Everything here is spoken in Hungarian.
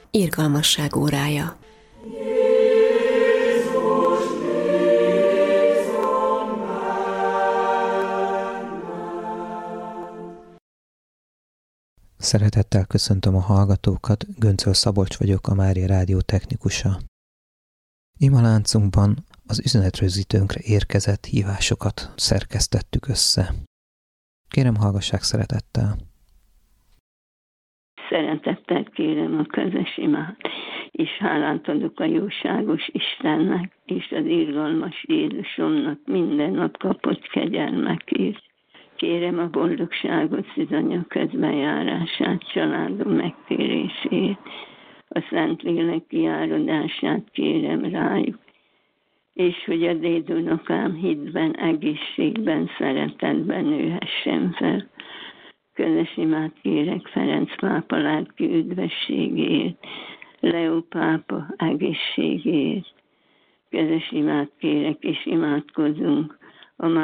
Irgalmasság órája. Szeretettel köszöntöm a hallgatókat, Göncöl Szabolcs vagyok, a Mária Rádió technikusa. Imaláncunkban az üzenetrögzítőnkre érkezett hívásokat szerkesztettük össze. Kérem, hallgassák szeretettel. Szeretettel kérem a közös imát, és hálát adok a jóságos Istennek, és az irgalmas Jézusomnak minden nap kapott kegyelmekért. Kérem a boldogságot, szizanya közbenjárását, családom megtérését, a Szentlélek kiáradását kérem rájuk, és hogy a dédunokám hitben, egészségben, szeretetben nőhessen fel. Közös imát kérek Ferenc pápa lelki üdvességért, Leó pápa egészségért. Közös imát kérek, és imádkozunk a